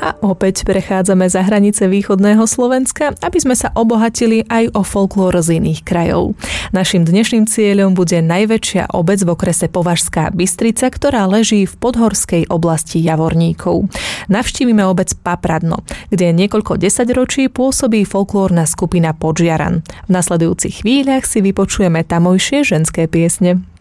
A opäť prechádzame za hranice východného Slovenska, aby sme sa obohatili aj o folklór z iných krajov. Naším dnešným cieľom bude najväčšia obec v okrese Považská Bystrica, ktorá leží v podhorskej oblasti Javorníkov. Navštívime obec Papradno, kde niekoľko desaťročí pôsobí folklórna skupina Podžiaran. V nasledujúcich chvíľach si vypočujeme tamojšie ženské piesne.